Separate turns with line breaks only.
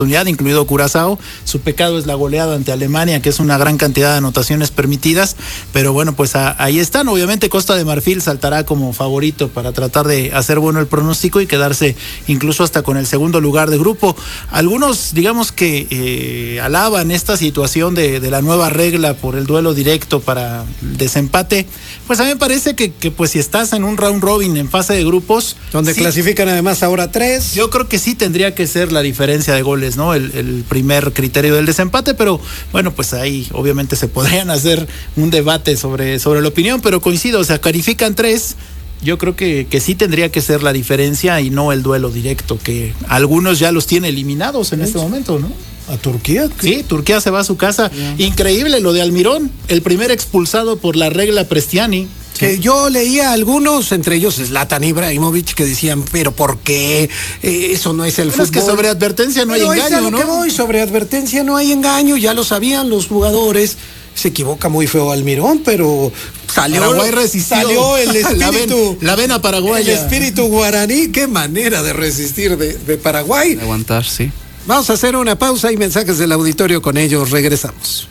incluido Curazao. Su pecado es la goleada ante Alemania, que es una gran cantidad de anotaciones permitidas, pero bueno, pues ahí están. Obviamente Costa de Marfil saltará como favorito para tratar de hacer bueno el pronóstico y quedarse incluso hasta con el segundo lugar de grupo. Algunos, digamos que alaban esta situación de la nueva regla por el duelo directo para desempate. Pues a mí me parece que pues si estás en un round robin en fase de grupos,
donde sí, clasifican además ahora 3,
yo creo que sí tendría que ser la diferencia de goles, ¿no? El primer criterio del desempate, pero bueno, pues ahí obviamente se podrían hacer un debate sobre la opinión, pero coincido, o sea, califican 3, yo creo que sí tendría que ser la diferencia y no el duelo directo, que algunos ya los tiene eliminados en este momento, ¿no?
¿A Turquía? ¿Qué?
Sí, Turquía se va a su casa. Increíble lo de Almirón, el primer expulsado por la regla Prestiani.
Que yo leía algunos, entre ellos Zlatan Ibrahimovic, que decían, pero ¿por qué? Eso no es el fútbol.
Es que sobre advertencia no hay engaño, ¿no?
Que voy, sobre advertencia no hay engaño, ya lo sabían los jugadores. Se equivoca muy feo Almirón, pero
Paraguay resistió.
Salió el espíritu,
la vena paraguaya.
El espíritu guaraní, qué manera de resistir de Paraguay.
De aguantar, sí.
Vamos a hacer una pausa y mensajes del auditorio, con ellos regresamos.